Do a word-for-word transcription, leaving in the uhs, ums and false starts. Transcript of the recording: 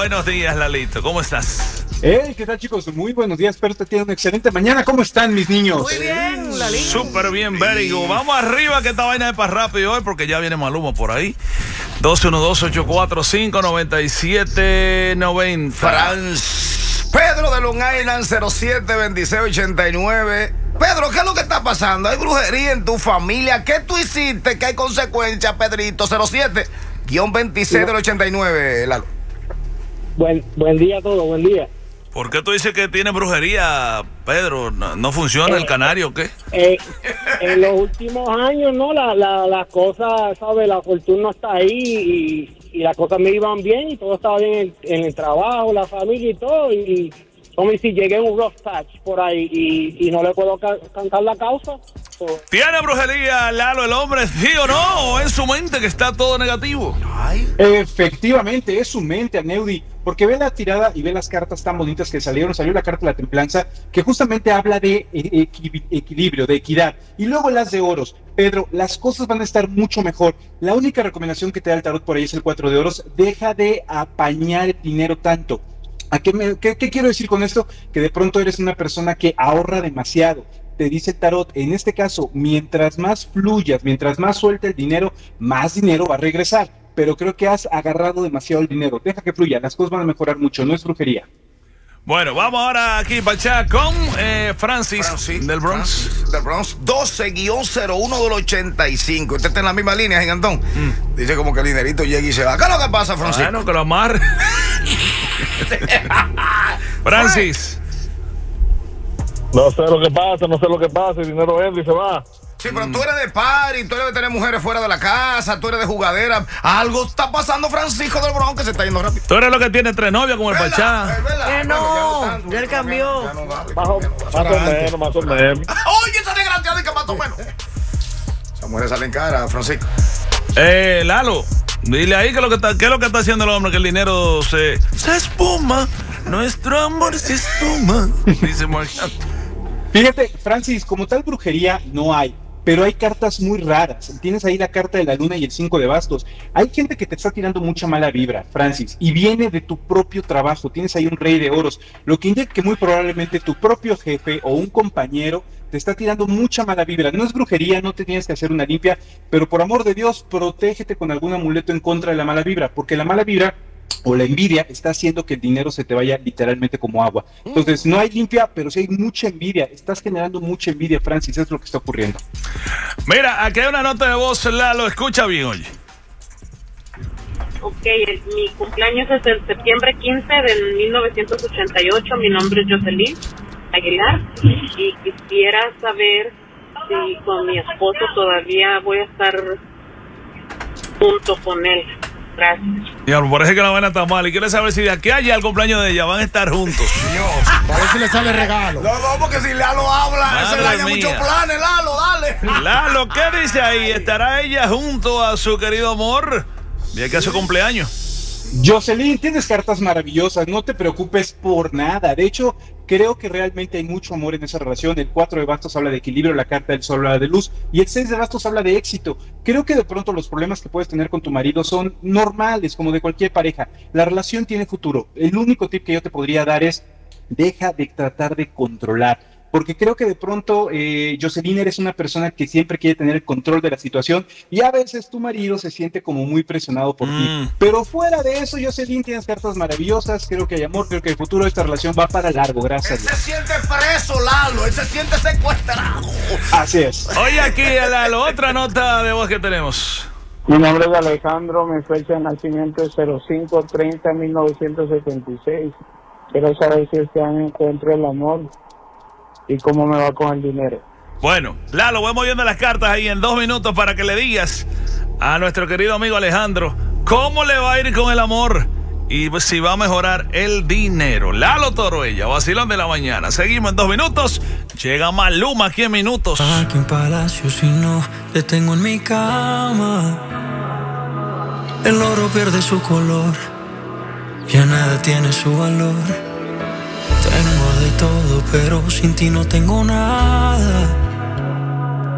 buenos días, Lalito. ¿Cómo estás? Hey, ¿qué tal, chicos? Muy buenos días. Espero que tengan una excelente mañana. ¿Cómo están, mis niños? Muy bien, Lalito. Súper bien, very good. Vamos arriba, que esta vaina es para rápido hoy, porque ya viene Maluma por ahí. dos uno dos, ocho cuatro cinco, nueve siete nueve cero. Franz Pedro de Long Island, cero siete veintiséis ochenta y nueve. Pedro, ¿qué es lo que está pasando? ¿Hay brujería en tu familia? ¿Qué tú hiciste? ¿Qué hay consecuencias, Pedrito? cero siete veintiséis del ochenta y nueve, Lalo. Buen, buen día a todos, buen día. ¿Por qué tú dices que tiene brujería, Pedro? ¿No, no funciona eh, el canario o qué? Eh, en los últimos años, ¿no? Las la, la cosas, ¿sabes? La fortuna no está ahí y, y las cosas me iban bien y todo estaba bien en, en el trabajo, la familia y todo. Y como si llegué a un rough patch por ahí y, y no le puedo ca cantar la causa. So, ¿Tiene brujería, Lalo, el hombre, sí o no? ¿O en su mente que está todo negativo? Ay. Efectivamente, es su mente, Aneudi, porque ve la tirada y ve las cartas tan bonitas que salieron. Salió la carta de la templanza, que justamente habla de equi equilibrio, de equidad. Y luego las de oros. Pedro, las cosas van a estar mucho mejor. La única recomendación que te da el tarot por ahí es el cuatro de oros. Deja de apañar el dinero tanto. ¿A qué, me, qué, qué quiero decir con esto? Que de pronto eres una persona que ahorra demasiado. Te dice el tarot, en este caso, mientras más fluyas, mientras más suelte el dinero, más dinero va a regresar. Pero creo que has agarrado demasiado el dinero. Deja que fluya, las cosas van a mejorar mucho, no es brujería. Bueno, vamos ahora aquí para allá con eh, Francis, Francis del Bronx. Francis del Bronx, doce cero uno del ochenta y cinco. Usted está en la misma línea, gigantón. Mm. Dice como que el dinerito llega y se va. ¿Qué es lo que pasa, Francis? Bueno, que lo amarre. Francis. No sé lo que pasa, no sé lo que pasa, el dinero entra y se va. Sí, pero mm. tú eres de party, tú eres de tener mujeres fuera de la casa, tú eres de jugadera. Algo está pasando, Francisco del Bronx, que se está yendo rápido. Tú eres lo que tiene tres novias como el Pachá. Que no, ya él cambió. Más o menos, más o menos. Oye, esa desgraciada que más o menos. Esas mujeres salen cara, Francisco. Eh, Lalo, dile ahí que lo que está, qué es lo que está haciendo el hombre, que el dinero se, se espuma. Nuestro amor se espuma. Dice Morgan. Fíjate, Francis, como tal brujería no hay, pero hay cartas muy raras. Tienes ahí la carta de la luna y el cinco de bastos. Hay gente que te está tirando mucha mala vibra, Francis, y viene de tu propio trabajo. Tienes ahí un rey de oros, lo que indica que muy probablemente tu propio jefe o un compañero te está tirando mucha mala vibra. No es brujería, no te tienes que hacer una limpia, pero por amor de Dios, protégete con algún amuleto en contra de la mala vibra, porque la mala vibra o la envidia está haciendo que el dinero se te vaya literalmente como agua. Entonces no hay limpia, pero sí hay mucha envidia. Estás generando mucha envidia, Francis, es lo que está ocurriendo. Mira, aquí hay una nota de voz, Lalo, escucha bien, oye. Ok, mi cumpleaños es el septiembre quince del mil novecientos ochenta y ocho. Mi nombre es Jocelyn Aguilar y quisiera saber si con mi esposo todavía voy a estar junto con él. Gracias. Ya, me parece que la vaina está mal. Y quiere saber si de aquí a allá al cumpleaños de ella van a estar juntos. Dios, a ver si le sale regalo. No, no, porque si Lalo habla, se le daña muchos planes, Lalo, dale. Lalo, ¿qué dice ahí? ¿Estará ella junto a su querido amor? ¿Y que a su cumpleaños? Jocelyn, tienes cartas maravillosas, no te preocupes por nada. De hecho, creo que realmente hay mucho amor en esa relación. El cuatro de bastos habla de equilibrio, la carta del sol habla de luz y el seis de bastos habla de éxito. Creo que de pronto los problemas que puedes tener con tu marido son normales, como de cualquier pareja. La relación tiene futuro. El único tip que yo te podría dar es: deja de tratar de controlar. Porque creo que de pronto, eh, Jocelyn, eres una persona que siempre quiere tener el control de la situación y a veces tu marido se siente como muy presionado por mm. ti. Pero fuera de eso, Jocelyn, tienes cartas maravillosas, creo que hay amor, creo que el futuro de esta relación va para largo, gracias. Él se siente preso, Lalo, él se siente secuestrado. Así es. Oye, aquí, Lalo, otra nota de voz que tenemos. Mi nombre es Alejandro, mi fecha de nacimiento es cero cinco treinta mil novecientos setenta y seis. Quiero saber si este año encuentro el amor y cómo me va con el dinero. Bueno, Lalo, voy moviendo las cartas ahí en dos minutos para que le digas a nuestro querido amigo Alejandro cómo le va a ir con el amor y si va a mejorar el dinero. Lalo Toroella, vacilón de la mañana. Seguimos en dos minutos. Llega Maluma aquí en minutos. Aquí en Palacio, si no te tengo en mi cama, el oro pierde su color, ya nada tiene su valor. Tengo de todo, pero sin ti no tengo nada.